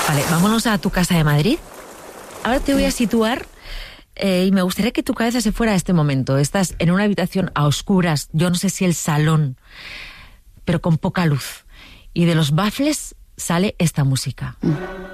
Vale, vámonos a tu casa de Madrid. Ahora te voy a situar y me gustaría que tu cabeza se fuera a este momento. Estás en una habitación a oscuras, yo no sé si el salón, pero con poca luz. Y de los baffles sale esta música.